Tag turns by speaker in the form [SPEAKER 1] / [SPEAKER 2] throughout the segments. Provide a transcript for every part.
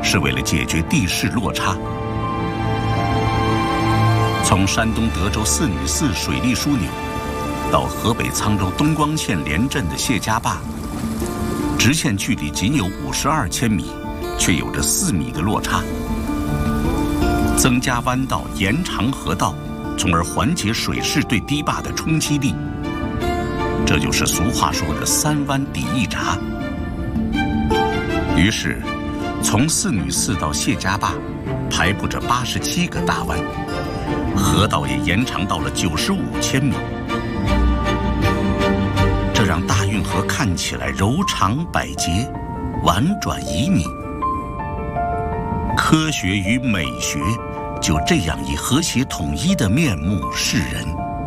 [SPEAKER 1] 是为了解决地势落差。从山东德州四女寺水利枢纽到河北沧州东光县连镇的谢家坝，直线距离仅有52千米，却有着4米的落差。增加弯道，延长河道，从而缓解水势对堤坝的冲击力。这就是俗话说的3弯抵1闸。于是，从四女寺到谢家坝，排布着87个大弯，河道也延长到了95千米。这让大运河看起来柔肠百结，婉转旖旎。科学与美学就这样以和谐统一的面目示人。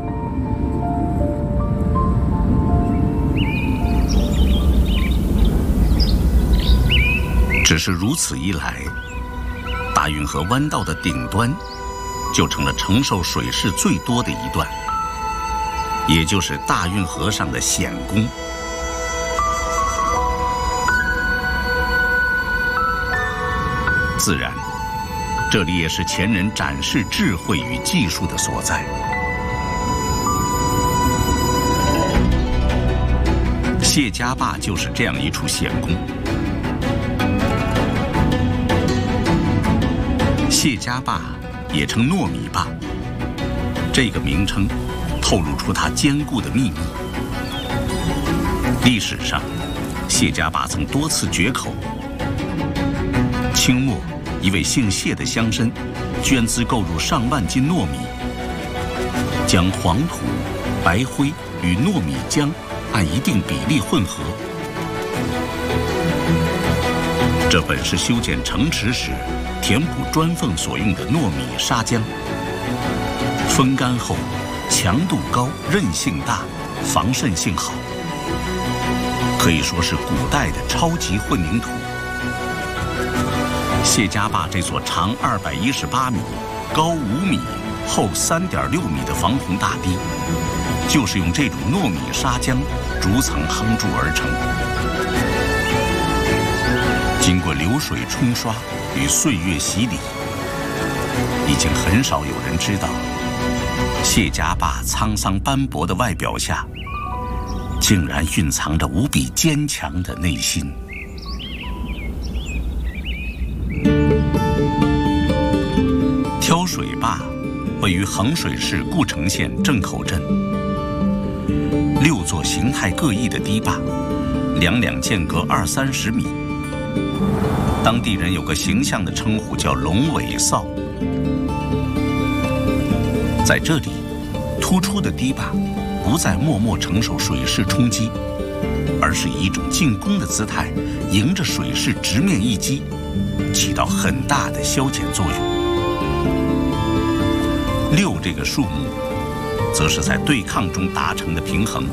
[SPEAKER 1] 只是如此一来，大运河弯道的顶端就成了承受水势最多的一段，也就是大运河上的险工。自然，这里也是前人展示智慧与技术的所在。谢家坝就是这样一处险工。谢家坝也称糯米坝，这个名称透露出它坚固的秘密。历史上，谢家坝曾多次决口。清末，一位姓谢的乡绅捐资购入上万斤糯米，将黄土、白灰与糯米浆按一定比例混合。这本是修建城池时填补砖缝所用的糯米砂浆，风干后强度高、韧性大、防渗性好，可以说是古代的超级混凝土。谢家坝这座长218米、高5米、厚3.6米的防洪大堤，就是用这种糯米砂浆逐层夯筑而成。经过流水冲刷与岁月洗礼，已经很少有人知道，谢家坝沧桑斑驳的外表下，竟然蕴藏着无比坚强的内心。挑水坝位于衡水市故城县镇口镇，6座形态各异的堤坝，两间隔20-30米。当地人有个形象的称呼叫龙尾扫。在这里，突出的堤坝不再默默承受水势冲击，而是以一种进攻的姿态，迎着水势直面一击，起到很大的消减作用。6这个数目，则是在对抗中达成的平衡。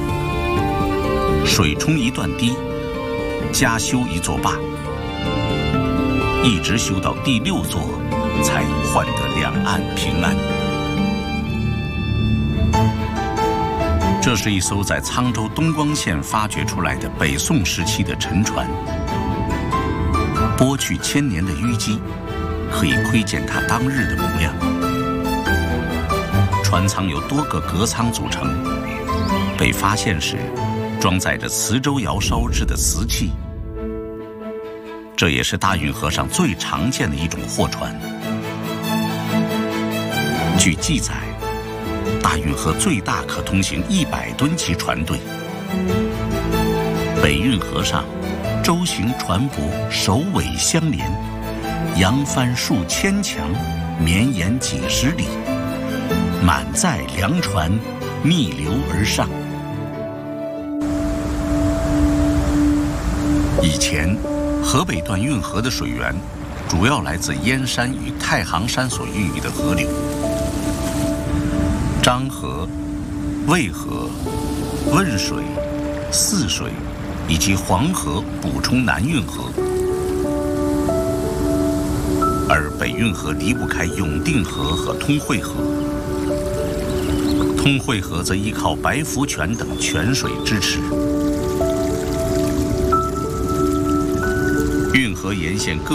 [SPEAKER 1] 水冲一段堤，加修一座坝，一直修到第6座，才换得两岸平安。这是一艘在沧州东光县发掘出来的北宋时期的沉船，剥去1000年的淤积，可以窥见它当日的模样。船舱由多个隔舱组成，被发现时装载着磁州窑烧制的瓷器。这也是大运河上最常见的一种货船。据记载，大运河最大可通行100吨级船队。北运河上，舟行船舶首尾相连，扬帆数千强，绵延几十里，满载粮船逆流而上。以前，河北段运河的水源主要来自燕山与太行山所孕育的河流。漳河、渭河、汶水、泗水以及黄河补充南运河，而北运河离不开永定河和通惠河。通惠河则依靠白福泉等泉水支持。运河沿线各